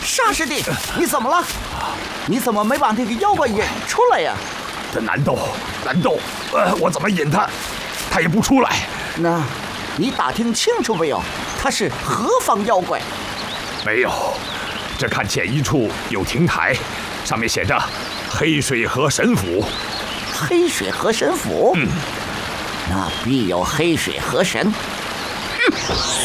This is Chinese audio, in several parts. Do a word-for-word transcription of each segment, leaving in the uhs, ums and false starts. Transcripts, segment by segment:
傻师弟，你怎么了？你怎么没把那个妖怪引出来呀？ 这难道难道呃，我怎么引他，他也不出来？ 那，你打听清楚没有？他是何方妖怪？ 没有，只看前一处有亭台，上面写着“黑水河神府”。 黑水河神府？ 嗯， 那必有黑水河神。嗯。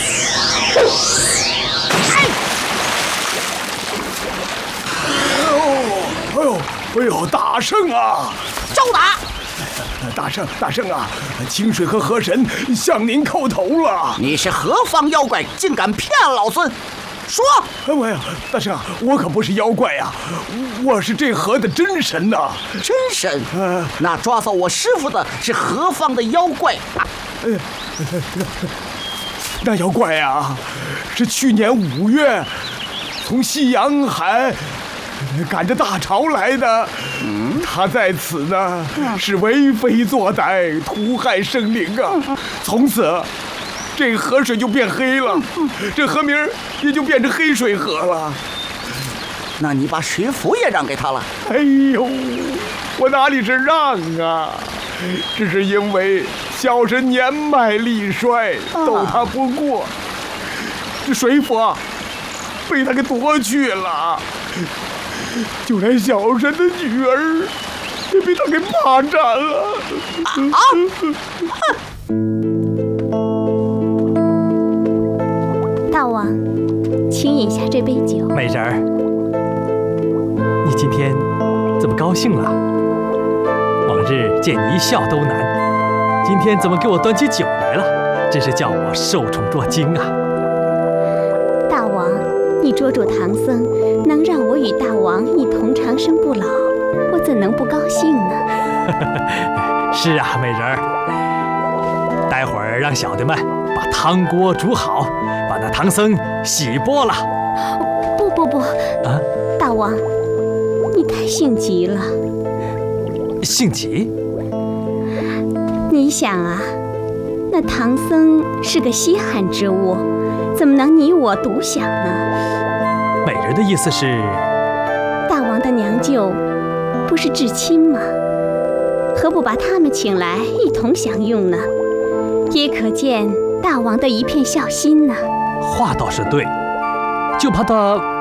哎呦，哎呦，大圣啊！ 招打！ 大圣，大圣啊！清水河河神向您叩头了。 你是何方妖怪，竟敢骗老孙？说！ 哎呀，大圣啊，我可不是妖怪呀，我是这河的真神呐！ 真神？呃，那抓走我师傅的是何方的妖怪？啊呃，那妖怪呀，是去年五月从西洋海赶着大潮来的。嗯，他在此呢，是为非作歹，屠害生灵啊！从此，这河水就变黑了，这河名也就变成黑水河了。 那你把水府也让给他了？ 哎呦，我哪里是让啊？只是因为小神年迈力衰，斗他不过，这水府啊，被他给夺去了。就连小神的女儿也被他给霸占了。 啊！ 大王，请饮下这杯酒。 美人儿，你今天怎么高兴了？往日见你一笑都难，今天怎么给我端起酒来了？真是叫我受宠若惊啊！ 大王，你捉住唐僧，能让我与大王一同长生不老，我怎能不高兴呢？ 是啊，美人儿，待会儿让小的们把汤锅煮好，把那唐僧洗钵了。 不不不，啊，大王，你太性急了。 性急？ 你想啊，那唐僧是个稀罕之物，怎么能你我独享呢？ 美人的意思是， 大王的娘舅不是至亲吗？何不把他们请来一同享用呢？也可见大王的一片孝心呢。 话倒是对，就怕他